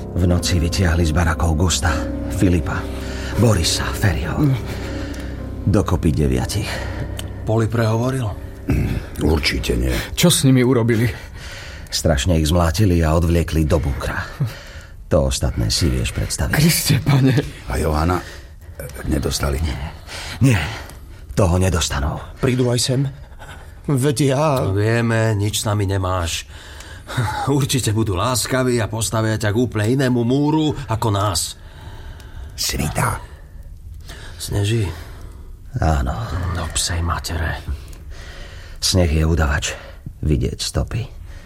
V noci vytiahli z barakov Gusta, Filipa, Borisa, Ferryho. Dokopy 9. Poli prehovoril? Určite nie. Čo s nimi urobili? Strašne ich zmlátili a odvliekli do bunkra. To ostatné si vieš predstaviť. Kriste, pane. A Johana nedostali? Nie, toho nedostanú. Prídu aj sem? Veď ja... Vieme, nič s nami nemáš. Určite budú láskaví a postavia ťa k úplne inému múru ako nás. Svita. Sneží? Áno. Do psej matere. Sneh je udavač. Vidieť stopy.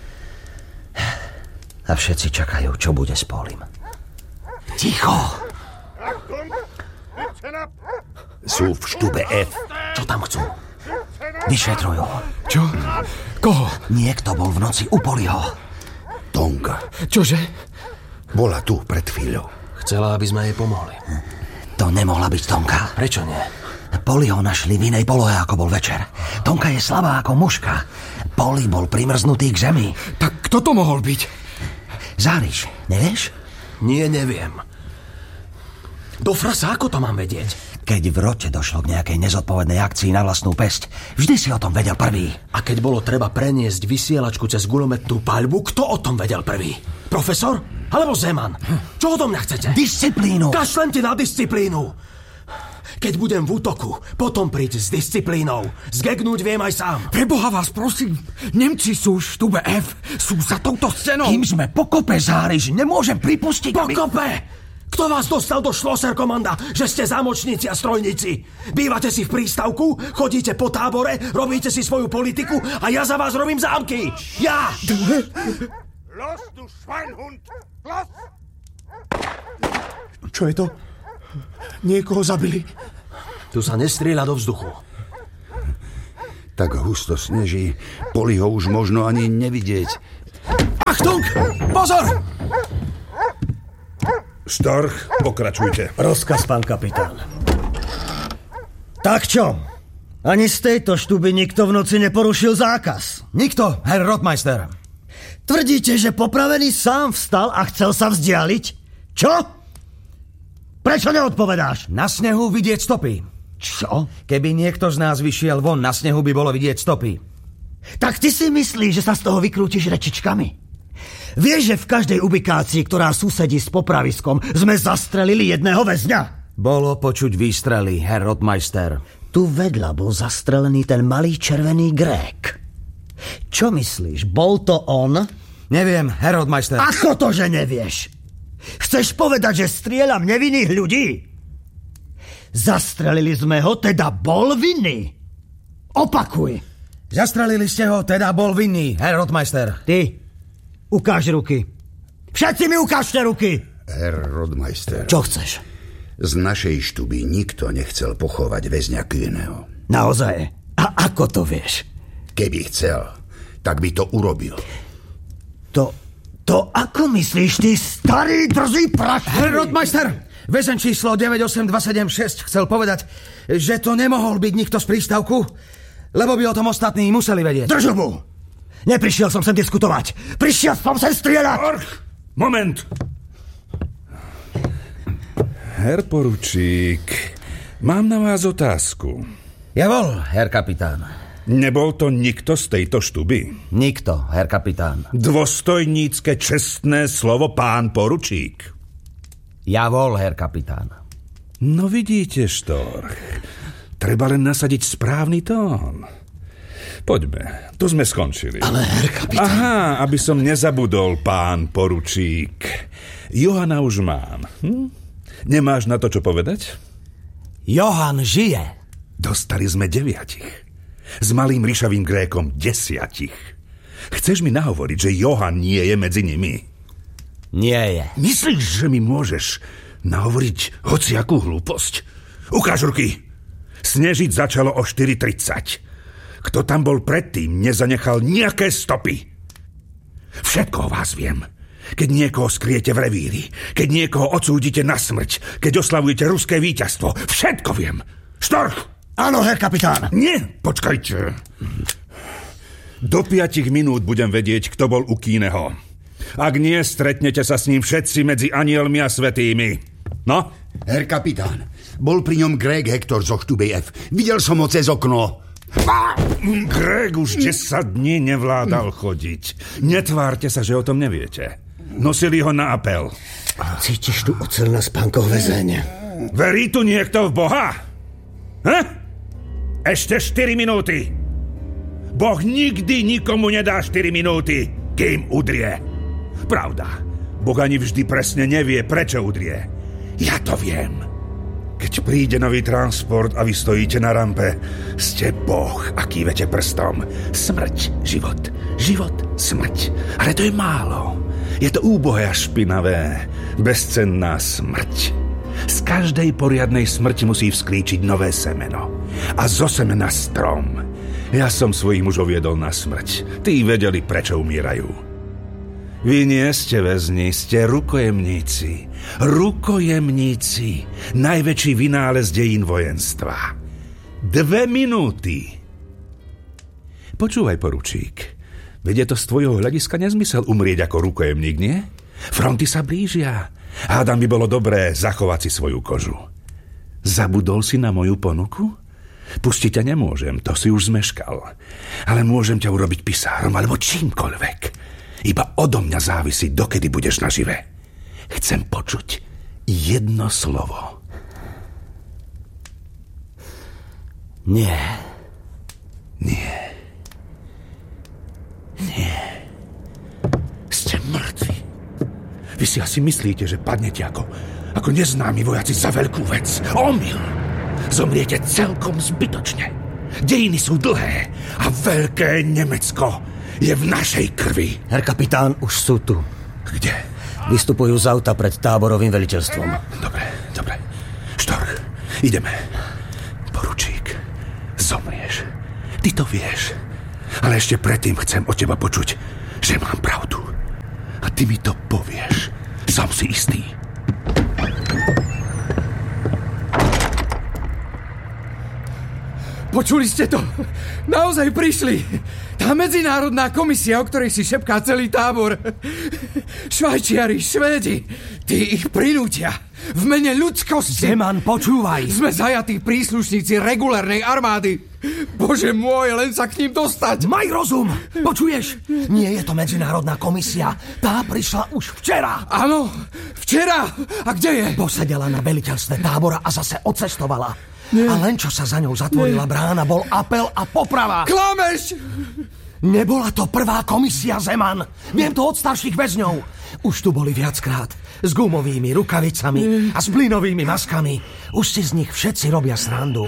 A všetci čakajú, čo bude s Polim. Ticho! Sú v štube F. Čo tam chcú? Vyšetrujú. Čo? Koho? Niekto bol v noci u Poliho. Tonka. Čože? Bola tu pred chvíľou. Chcela, aby sme jej pomohli. To nemohla byť Tonka. Prečo nie? Poliho našli v inej polohe, ako bol večer. Tonka je slabá ako muška. Poli bol primrznutý k zemi. Tak kto to mohol byť? Záriš, nevieš? Nie, neviem. Do frasa, ako to mám vedieť? Keď v rote došlo k nejakej nezodpovednej akcii na vlastnú pesť, vždy si o tom vedel prvý. A keď bolo treba preniesť vysielačku cez guľometnú paľbu, kto o tom vedel prvý? Profesor? Alebo Zeman? Čo odo mňa chcete? Disciplínu! Kašlem ti na disciplínu! Keď budem v útoku, potom príď s disciplínou. Zgegnúť viem aj sám. Preboha vás, prosím. Nemci sú v štube F. Sú za touto stenou. Kým sme po kope, Záriš, nemôžem pripustiť, Po kope! Kto vás dostal do Schlosserkommanda, že ste zámočníci a strojníci? Bývate si v prístavku, chodíte po tábore, robíte si svoju politiku a ja za vás robím zámky. Ja! Los, du Schweinhund! Los! Čo je to? Niekoho zabili. Tu sa nestrieľa do vzduchu. Tak husto sneží, Poli ho už možno ani nevidieť. Achtung! Pozor! Storch, pokračujte. Rozkaz, pán kapitán. Tak čo? Ani z tejto štuby nikto v noci neporušil zákaz. Nikto, herr Rotmeister. Tvrdíte, že popravený sám vstal a chcel sa vzdialiť? Čo? Prečo neodpovedáš? Na snehu vidieť stopy. Čo? Keby niekto z nás vyšiel von, na snehu by bolo vidieť stopy. Tak ty si myslíš, že sa z toho vykrútiš rečičkami? Vieš, že v každej ubikácii, ktorá susedí s popraviskom, sme zastrelili jedného väzňa? Bolo počuť výstrely, herr Rotmeister. Tu vedľa bol zastrelený ten malý červený Grék. Čo myslíš, bol to on? Neviem, herr Rotmeister. Ako to, že nevieš? Chceš povedať, že strieľam nevinných ľudí? Zastrelili sme ho, teda bol vinný. Opakuj. Zastrelili ste ho, teda bol vinný, herr Rotmeister. Ty, ukáž ruky. Všetci mi ukážte ruky. Herr Rotmeister. Čo chceš? Z našej štuby nikto nechcel pochovať väzňa Kühneho. Naozaj? A ako to vieš? Keby chcel, tak by to urobil. To ako myslíš, ty starý drzý prach? Herr Rotmeister, väzeň číslo 98276 chcel povedať, že to nemohol byť nikto z prístavku, lebo by o tom ostatní museli vedieť. Drž hubu! Neprišiel som sem diskutovať. Prišiel som sem strieľať. Moment! Herr poručík, mám na vás otázku. Javol, herr kapitán. Nebol to nikto z tejto štuby? Nikto, herr kapitán. Dôstojnícke čestné slovo, pán poručík. Javol, herr kapitán. No vidíte, Storch. Treba len nasadiť správny tón. Poďme, tu sme skončili. Ale, herr kapitán... Aha, aby som nezabudol, pán poručík. Johana už mám. Nemáš na to, čo povedať? Johan žije. Dostali sme 9. S malým ryšavým Grékom 10. Chceš mi nahovoriť, že Johan nie je medzi nimi? Nie je. Myslíš, že mi môžeš nahovoriť hociakú hlúposť? Ukáž ruky. Snežiť začalo o 4:30. Kto tam bol predtým, nezanechal nejaké stopy. Všetko o vás viem. Keď niekoho skriete v revíri, keď niekoho odsúdite na smrť, keď oslavujete ruské víťazstvo, všetko viem. Storch! Áno, herr kapitán. Nie, počkajte. Do 5 minút budem vedieť, kto bol u Kühneho. Ak nie, stretnete sa s ním všetci medzi anielmi a svätými. No? Herr kapitán, bol pri ňom Greg Hector zo štúbej F. Videl som ho cez okno. Greg už 10 dní nevládal chodiť. Netvárte sa, že o tom neviete. Nosili ho na apel. Cítiš tu oceľ na spánkoch väzeň? Verí tu niekto v Boha? Ešte 4 minúty. Boh nikdy nikomu nedá 4 minúty, kým udrie. Pravda, Boh ani vždy presne nevie, prečo udrie. Ja to viem. Keď príde nový transport a vy stojíte na rampe, ste Boh a kývete prstom. Smrť, život, život, smrť. Ale to je málo. Je to úbohé a špinavé, bezcenná smrť. Z každej poriadnej smrti musí vzklíčiť nové semeno. A zo semena strom. Ja som svojich mužov viedol na smrť. Tí vedeli, prečo umierajú. Vy nie ste väzni, ste rukojemníci. Rukojemníci. Najväčší vynález dejín vojenstva. 2 minúty. Počúvaj, poručík. Veď je to z tvojho hľadiska nezmysel umrieť ako rukojemník, nie? Fronty sa blížia. Hádam by bolo dobré zachovať si svoju kožu. Zabudol si na moju ponuku? Pustiť ťa nemôžem, to si už zmeškal. Ale môžem ťa urobiť pisárom alebo čímkoľvek. Iba odo mňa závisí, dokedy budeš nažive. Chcem počuť jedno slovo. Nie. Nie. Nie. Ste mŕtvi. Vy si asi myslíte, že padnete ako neznámi vojaci za veľkú vec. Omyl. Zomriete celkom zbytočne. Dejiny sú dlhé a veľké Nemecko je v našej krvi. Herr kapitán, už sú tu. Kde? Vystupujú z auta pred táborovým veliteľstvom. Dobre. Štorch, ideme. Poručík, zomrieš. Ty to vieš. Ale ešte predtým chcem od teba počuť, že mám pravdu. A ty mi to povieš. Som si istý. Počuli ste to? Naozaj prišli. Tá medzinárodná komisia, o ktorej si šepká celý tábor. Švajčiari, Švédi, tí ich prinútia. V mene ľudskosti. Zeman, počúvaj. Sme zajatí príslušníci regulárnej armády. Bože môj, len sa k ním dostať. Maj rozum, počuješ? Nie je to medzinárodná komisia. Tá prišla už včera. Áno, včera. A kde je? Posedela na veliteľstve tábora a zase odcestovala. A len čo sa za ňou zatvorila brána, bol apel a poprava. Klameš! Nebola to prvá komisia, Zeman. Viem to od starších väzňov. Už tu boli viackrát. S gumovými rukavicami a s plynovými maskami. Už si z nich všetci robia srandu.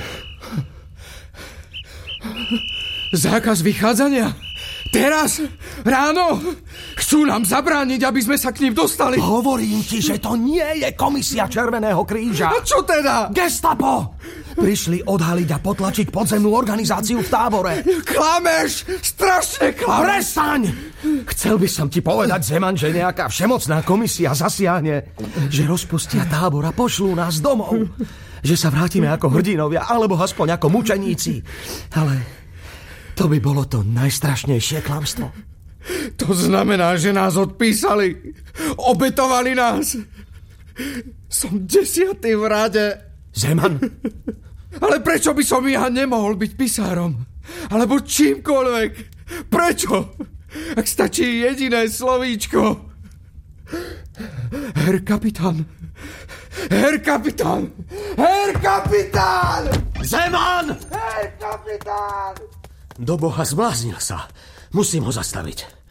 Zákaz vychádzania? Teraz? Ráno? Chcú nám zabrániť, aby sme sa k ním dostali. Hovorím ti, že to nie je komisia Červeného kríža. A čo teda? Gestapo! Prišli odhaliť a potlačiť podzemnú organizáciu v tábore. Klameš! Strašne klameš! Prestaň! Chcel by som ti povedať, Zeman, že nejaká všemocná komisia zasiahne. Že rozpustia tábor a pošlú nás domov. Že sa vrátime ako hrdinovia, alebo aspoň ako mučeníci. Ale to by bolo to najstrašnejšie klamstvo. To znamená, že nás odpísali. Obetovali nás. Som 10. v rade. Zeman. Ale prečo by som ja nemohol byť pisárom? Alebo čímkoľvek? Prečo? Ak stačí jediné slovíčko. Herr kapitán. Herr kapitán. Herr kapitán. Zeman! Herr kapitán. Do Boha, zbláznil sa. Musím ho zastaviť.